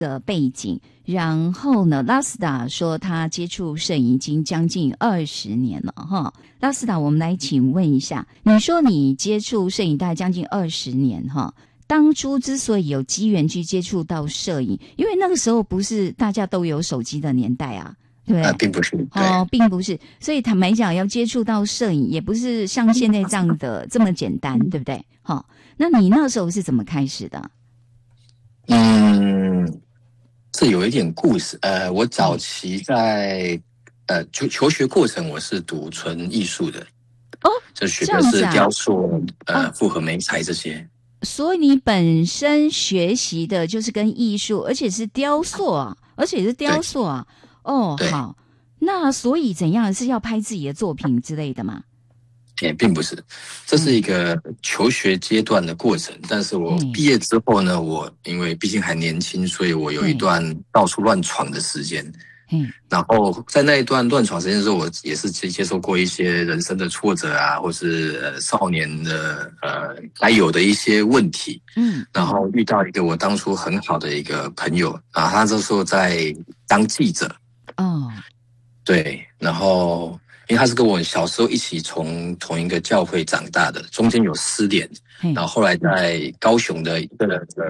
的背景。然后呢，拉斯达说他接触摄影已经将近20年了哈。拉斯达，我们来请问一下，你说你接触摄影大概将近20年哈，当初之所以有机缘去接触到摄影，因为那个时候不是大家都有手机的年代啊，对不对？ 并不是，对并不是。所以坦白讲，要接触到摄影，也不是像现在这样的这么简单，对不对？好，那你那时候是怎么开始的？ 这有一点故事。我早期在求学过程，我是读纯艺术的。就学的是雕塑、复合媒材这些。 所以你本身学习的就是跟艺术，而且是雕塑啊，好，那所以怎样是要拍自己的作品之类的吗？ 并不是，这是一个求学阶段的过程。但是我毕业之后呢，我因为毕竟还年轻，所以我有一段到处乱闯的时间。然后在那一段乱闯时间的时候，我也是接受过一些人生的挫折啊，或是少年的该有的一些问题。然后遇到一个我当初很好的一个朋友啊，他这时候在当记者。对，然后因为他是跟我小时候一起从同一个教会长大的，中间有失联，然后后来在高雄的一个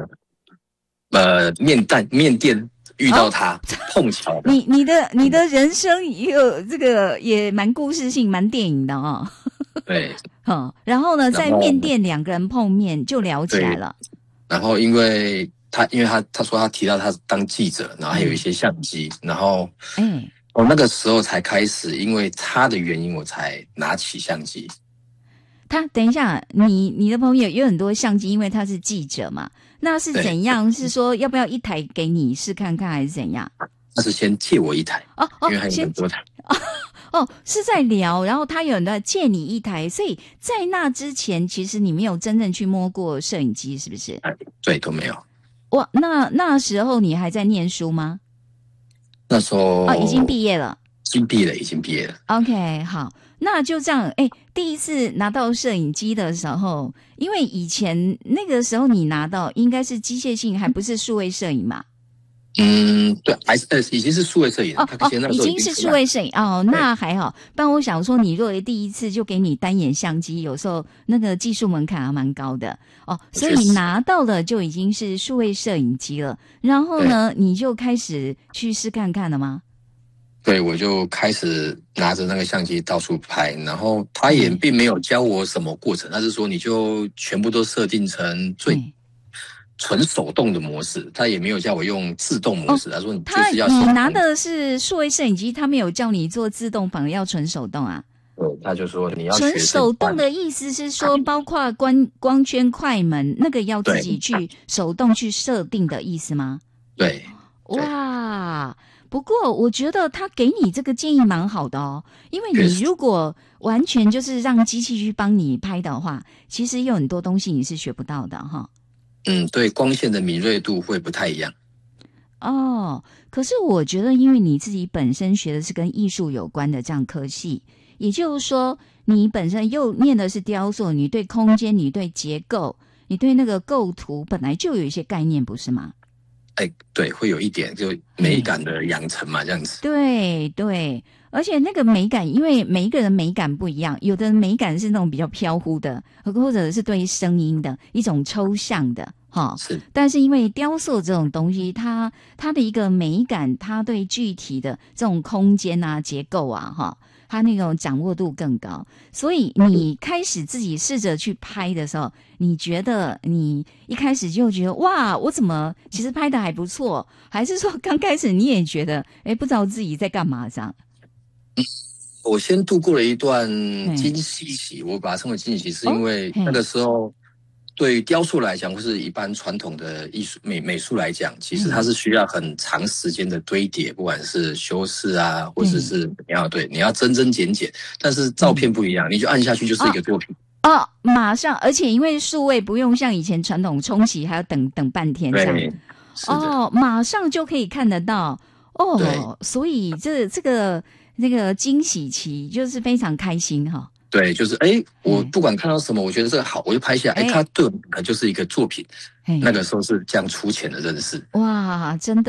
面店遇到他，碰巧的。 你的人生也有这个也蛮故事性，蛮电影的哦。 对， 然后呢，在面店两个人碰面就聊起来了。 然后因为他说他提到他当记者，然后还有一些相机，然后我那个时候才开始，因为他的原因我才拿起相机。 他等一下，你的朋友有很多相机，因为他是记者嘛，那是怎样？是说要不要一台给你试看看，还是怎样？ 他是先借我一台，因为还有很多台。 是在聊，然后他有人借你一台，所以在那之前，其实你没有真正去摸过摄影机，是不是？ 对，都没有。 哇，那时候你还在念书吗？ 那时候已经毕业了。 已经毕业了。 OK， 好，那就这样。第一次拿到摄影机的时候，因为以前那个时候你拿到应该是机械性，还不是数位摄影嘛？ 对，还是已经是数位摄影了。 已经是数位摄影那还好。不然我想说，你若为第一次就给你单眼相机，有时候那个技术门槛还蛮高的所以你拿到的就已经是数位摄影机了。然后呢，你就开始去试看看了吗？ 对，我就开始拿着那个相机到处拍，然后他也并没有教我什么过程，他是说你就全部都设定成最纯手动的模式，他也没有叫我用自动模式。他说你就是要你拿的是数位摄影机，他没有叫你做自动，反而要纯手动啊？ 对，他就说你要纯手动的意思是说，包括光圈、快门那个要自己去手动去设定的意思吗？ 对。 哇！不过我觉得他给你这个建议蛮好的因为你如果完全就是让机器去帮你拍的话，其实有很多东西你是学不到的哈。 对，光线的敏锐度会不太一样。 可是我觉得因为你自己本身学的是跟艺术有关的这样科系，也就是说你本身又念的是雕塑，你对空间，你对结构，你对那个构图本来就有一些概念，不是吗？ 对，会有一点就美感的养成嘛，这样子。 对，而且那个美感，因为每一个人美感不一样，有的人美感是那种比较飘忽的，或者是对于声音的一种抽象的是。 但是因为雕塑这种东西，它的一个美感，它对具体的这种空间啊、结构啊它那种掌握度更高，所以你开始自己试着去拍的时候，你觉得你一开始就觉得哇，我怎么其实拍的还不错，还是说刚开始你也觉得不知道自己在干嘛这样？ 我先度过了一段惊喜期，我把它称为惊喜期，是因为那个时候对于雕塑来讲，或是一般传统的艺术美术来讲，其实它是需要很长时间的堆叠，不管是修饰啊，或者是你要增增减减。但是照片不一样，你就按下去就是一个作品。 马上，而且因为数位不用像以前传统冲洗还要等半天这样。马上就可以看得到。所以这个那个惊喜期就是非常开心对，就是我不管看到什么，我觉得这个好，我就拍下来，它对我就是一个作品。那个时候是这样粗浅的认识。 哇，真的。